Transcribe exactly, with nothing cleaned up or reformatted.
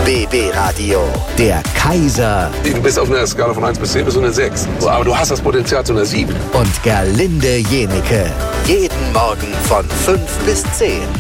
B B Radio, der Kaiser Du bist auf einer Skala von eins bis zehn bis so eine sechs. Aber du hast das Potenzial zu einer sieben. und Gerlinde Jenike. Jeden Morgen von fünf bis zehn.